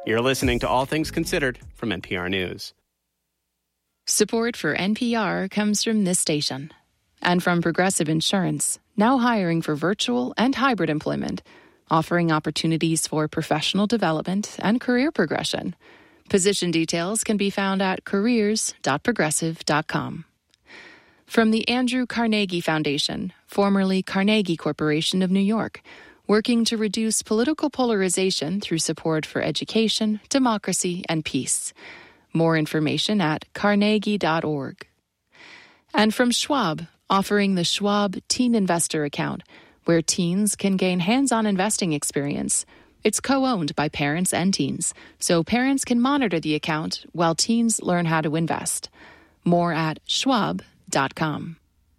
You're listening to All Things Considered from NPR News. Support for NPR comes from this station and from Progressive Insurance, now hiring for virtual and hybrid employment, offering opportunities for professional development and career progression. Position details can be found at careers.progressive.com. From the Andrew Carnegie Foundation, formerly Carnegie Corporation of New York, working to reduce political polarization through support for education, democracy, and peace. More information at carnegie.org. And from Schwab, offering the Schwab Teen Investor Account, where teens can gain hands-on investing experience. It's co-owned by parents and teens, so parents can monitor the account while teens learn how to invest. More at schwab.com.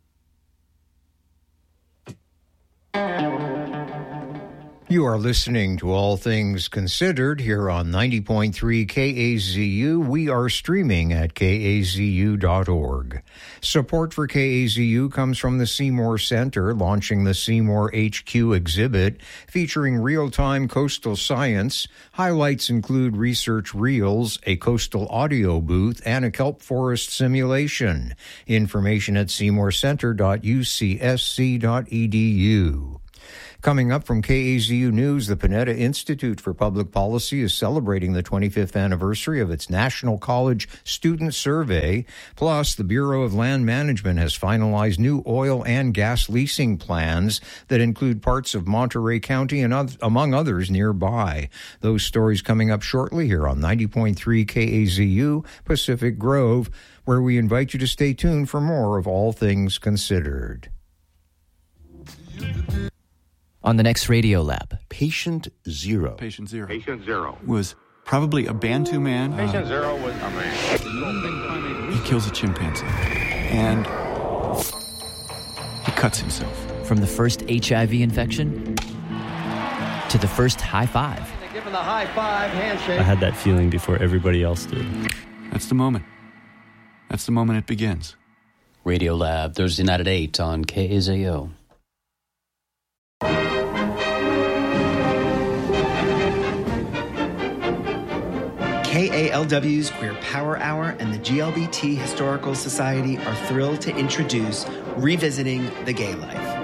You are listening to All Things Considered here on 90.3 KAZU. We are streaming at kazu.org. Support for KAZU comes from the Seymour Center, launching the Seymour HQ exhibit featuring real-time coastal science. Highlights include research reels, a coastal audio booth, and a kelp forest simulation. Information at seymourcenter.ucsc.edu. Coming up from KAZU News, the Panetta Institute for Public Policy is celebrating the 25th anniversary of its National College Student Survey. Plus, the Bureau of Land Management has finalized new oil and gas leasing plans that include parts of Monterey County and among others nearby. Those stories coming up shortly here on 90.3 KAZU Pacific Grove, where we invite you to stay tuned for more of All Things Considered. On the next Radio Lab, Patient Zero. Patient Zero. Patient Zero was probably a Bantu man. Patient Zero was a man. He kills a chimpanzee. And he cuts himself. From the first HIV infection to the first high five. Give him the high five handshake. I had that feeling before everybody else did. That's the moment. That's the moment it begins. Radio Lab, Thursday night at 8 on KAZO. KALW's Queer Power Hour and the GLBT Historical Society are thrilled to introduce Revisiting the Gay Life.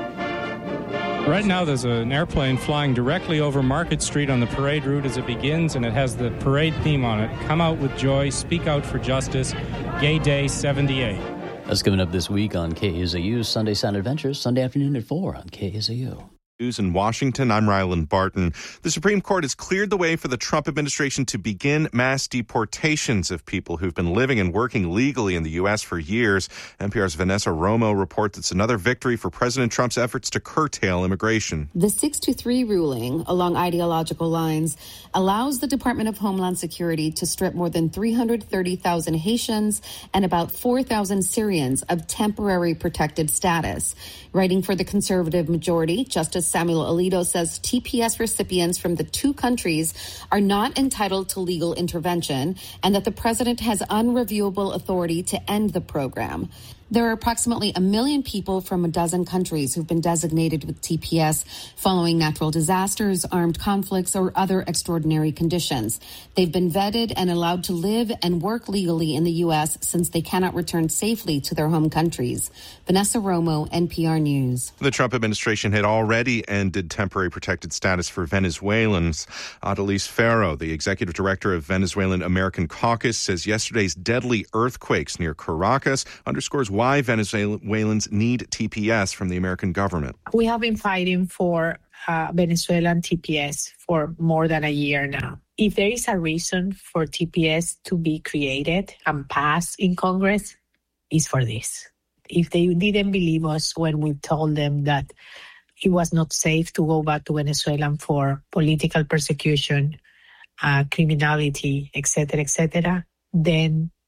Right now there's an airplane flying directly over Market Street on the parade route as it begins, and it has the parade theme on it. Come out with joy, speak out for justice, Gay Day 78. That's coming up this week on KAZU's Sunday Sound Adventures, Sunday afternoon at 4 on KAZU. News in Washington, I'm Ryland Barton. The Supreme Court has cleared the way for the Trump administration to begin mass deportations of people who've been living and working legally in the U.S. for years. NPR's Vanessa Romo reports it's another victory for President Trump's efforts to curtail immigration. The 6-3 ruling, along ideological lines, allows the Department of Homeland Security to strip more than 330,000 Haitians and about 4,000 Syrians of temporary protected status. Writing for the conservative majority, Justice Samuel Alito says TPS recipients from the two countries are not entitled to legal intervention and that the president has unreviewable authority to end the program. There are approximately 1 million people from a dozen countries who've been designated with TPS following natural disasters, armed conflicts, or other extraordinary conditions. They've been vetted and allowed to live and work legally in the U.S. since they cannot return safely to their home countries. Vanessa Romo, NPR News. The Trump administration had already ended temporary protected status for Venezuelans. Adelise Ferro, the executive director of Venezuelan American Caucus, says yesterday's deadly earthquakes near Caracas underscores why Venezuelans need TPS from the American government. We have been fighting for Venezuelan TPS for more than a year now. If there is a reason for TPS to be created and passed in Congress, it's for this. If they didn't believe us when we told them that it was not safe to go back to Venezuela for political persecution, criminality, etc., then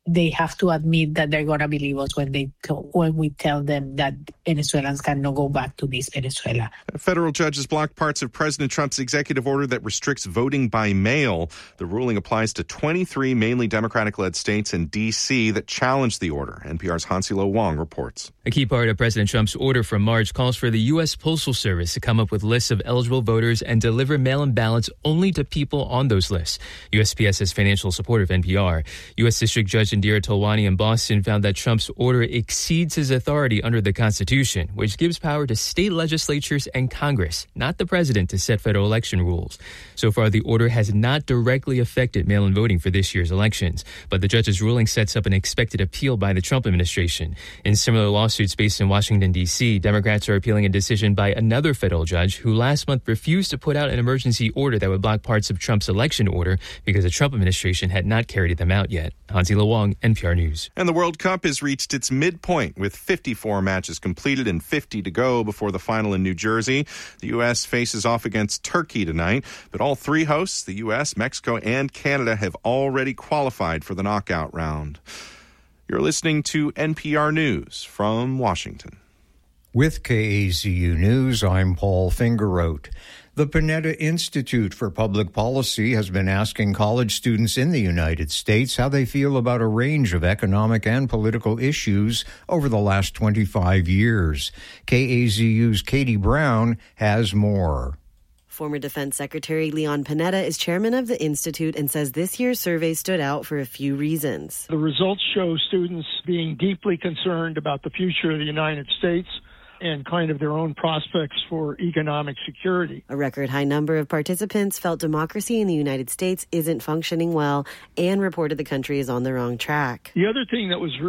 they have to admit that they're going to believe us when we tell them that Venezuelans cannot go back to this Venezuela. Federal judges blocked parts of President Trump's executive order that restricts voting by mail. The ruling applies to 23 mainly Democratic-led states and D.C. that challenged the order. NPR's Hansilo Wong reports. A key part of President Trump's order from March calls for the U.S. Postal Service to come up with lists of eligible voters and deliver mail-in ballots only to people on those lists. USPS has financial support of NPR. U.S. District Judge Indira Tolwani in Boston found that Trump's order exceeds his authority under the Constitution, which gives power to state legislatures and Congress, not the president, to set federal election rules. So far, the order has not directly affected mail-in voting for this year's elections, but the judge's ruling sets up an expected appeal by the Trump administration. In similar lawsuits based in Washington, D.C., Democrats are appealing a decision by another federal judge who last month refused to put out an emergency order that would block parts of Trump's election order because the Trump administration had not carried them out yet. Hansilo Wong, NPR News. And the World Cup has reached its midpoint with 54 matches completed and 50 to go before the final in New Jersey. The U.S. faces off against Turkey tonight, but all three hosts, the U.S., Mexico, and Canada, have already qualified for the knockout round. You're listening to NPR News from Washington. With KAZU News, I'm Paul Fingeroat. The Panetta Institute for Public Policy has been asking college students in the United States how they feel about a range of economic and political issues over the last 25 years. KAZU's Katie Brown has more. Former Defense Secretary Leon Panetta is chairman of the Institute and says this year's survey stood out for a few reasons. The results show students being deeply concerned about the future of the United States and kind of their own prospects for economic security. A record high number of participants felt democracy in the United States isn't functioning well and reported the country is on the wrong track. The other thing that was